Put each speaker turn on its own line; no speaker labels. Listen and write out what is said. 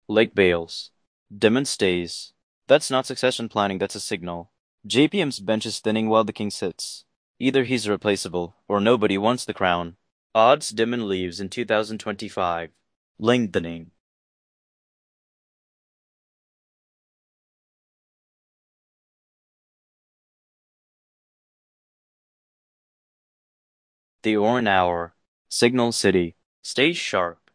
Lake Bales. Dimon stays. That's not succession planning, that's a signal. JPM's bench is thinning while the king sits. Either he's replaceable, or nobody wants the crown. Odds Dimon leaves in 2025. Lengthening. The Oran Hour. Signal City. Stay sharp.